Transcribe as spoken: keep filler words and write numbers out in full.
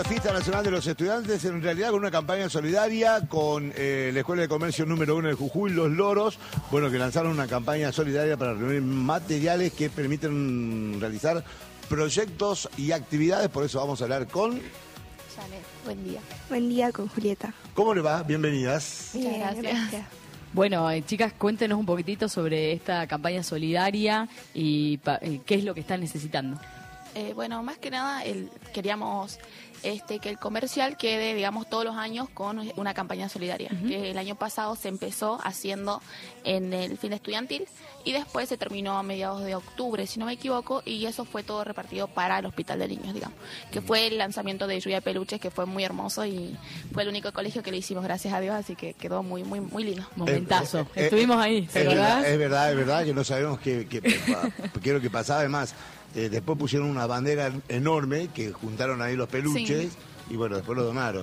Fiesta Nacional de los Estudiantes, en realidad con una campaña solidaria con eh, la Escuela de Comercio número uno de Jujuy, Los Loros, bueno, que lanzaron una campaña solidaria para reunir materiales que permiten realizar proyectos y actividades. Por eso vamos a hablar con... Janet, buen día. Buen día con Julieta. ¿Cómo le va? Bienvenidas. Muchas gracias. gracias. Bueno, eh, chicas, cuéntenos un poquitito sobre esta campaña solidaria y pa, eh, qué es lo que están necesitando. Eh, bueno, más que nada el, queríamos este, que el comercial quede, digamos, todos los años con una campaña solidaria, uh-huh. que el año pasado se empezó haciendo en el fin estudiantil y después se terminó a mediados de octubre, si no me equivoco, y eso fue todo repartido para el Hospital de Niños, digamos, que fue el lanzamiento de Lluvia de Peluches, que fue muy hermoso y fue el único colegio que lo hicimos, gracias a Dios, así que quedó muy, muy, muy lindo. Momentazo. Eh, eh, Estuvimos eh, ahí, ¿te es acordás? verdad, es verdad, es verdad que no sabemos qué, qué, qué es lo que pasaba. Además, eh, después pusieron una bandera enorme que juntaron ahí los peluches, sí. Y bueno, después lo donaron.